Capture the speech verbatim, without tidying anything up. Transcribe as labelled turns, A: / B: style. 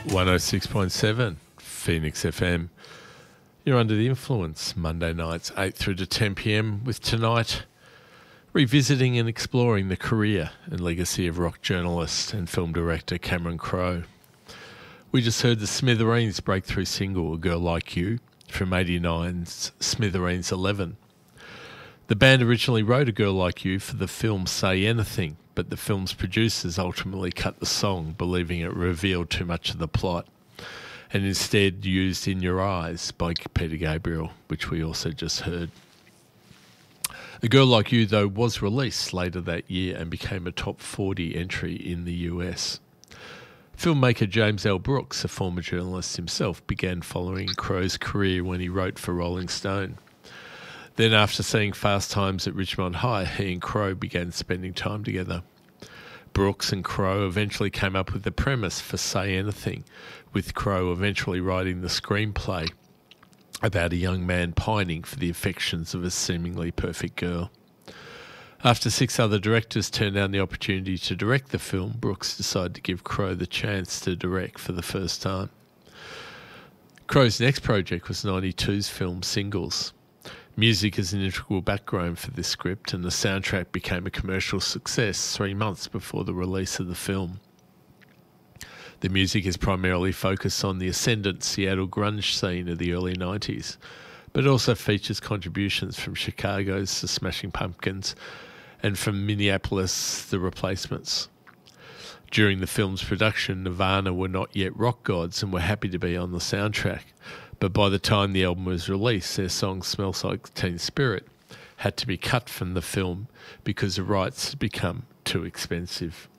A: one oh six point seven Phoenix F M. You're under the influence, Monday nights eight through to ten p m, with tonight revisiting and exploring the career and legacy of rock journalist and film director Cameron Crowe. We just heard the Smithereens breakthrough single, A Girl Like You, from eighty-nine's Smithereens eleven. The band originally wrote A Girl Like You for the film Say Anything, but the film's producers ultimately cut the song, believing it revealed too much of the plot, and instead used In Your Eyes by Peter Gabriel, which we also just heard. A Girl Like You, though, was released later that year and became a top forty entry in the U S. Filmmaker James L. Brooks, a former journalist himself, began following Crowe's career when he wrote for Rolling Stone. Then, after seeing Fast Times at Ridgemont High, he and Crowe began spending time together. Brooks and Crowe eventually came up with the premise for Say Anything, with Crowe eventually writing the screenplay about a young man pining for the affections of a seemingly perfect girl. After six other directors turned down the opportunity to direct the film, Brooks decided to give Crowe the chance to direct for the first time. Crowe's next project was ninety-two's film Singles. Music is an integral background for this script, and the soundtrack became a commercial success three months before the release of the film. The music is primarily focused on the ascendant Seattle grunge scene of the early nineties, but also features contributions from Chicago's The Smashing Pumpkins and from Minneapolis' The Replacements. During the film's production, Nirvana were not yet rock gods and were happy to be on the soundtrack, but by the time the album was released, their song Smells Like Teen Spirit had to be cut from the film because the rights had become too expensive.